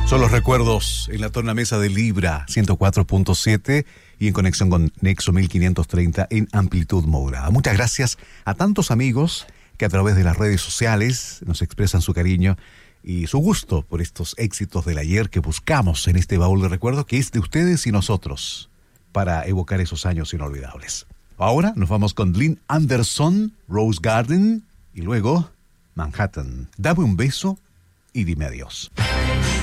Son los recuerdos en la tornamesa de Libra 104.7 y en conexión con Nexo 1530 en amplitud modulada. Muchas gracias a tantos amigos que a través de las redes sociales nos expresan su cariño y su gusto por estos éxitos del ayer que buscamos en este baúl de recuerdos que es de ustedes y nosotros para evocar esos años inolvidables. Ahora nos vamos con Lynn Anderson, Rose Garden y luego Manhattan. Dame un beso y dime adiós.